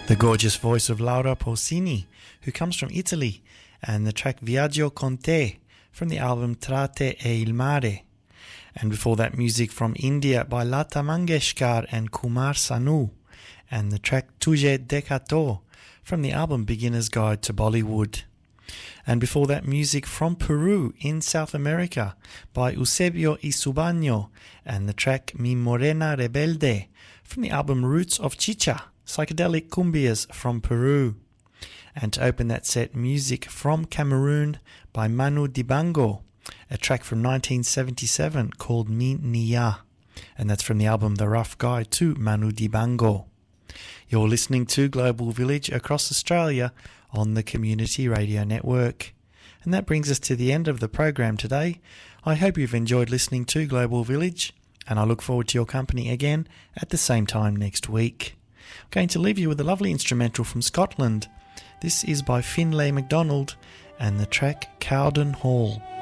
The gorgeous voice of Laura Pausini, who comes from Italy, and the track Viaggio con te from the album Trate e il mare. And before that, music from India by Lata Mangeshkar and Kumar Sanu, and the track Tujhe Dekha To from the album Beginner's Guide to Bollywood. And before that, music from Peru in South America by Eusebio y Subaño, and the track Mi Morena Rebelde from the album Roots of Chicha, psychedelic cumbias from Peru. And to open that set, music from Cameroon by Manu Dibango, a track from 1977 called Mi Niya, and that's from the album The Rough Guide to Manu Dibango. You're listening to Global Village across Australia on the Community Radio Network. And that brings us to the end of the program today. I hope you've enjoyed listening to Global Village, and I look forward to your company again at the same time next week. I'm going to leave you with a lovely instrumental from Scotland. This is by Finlay MacDonald and the track Cowden Hall.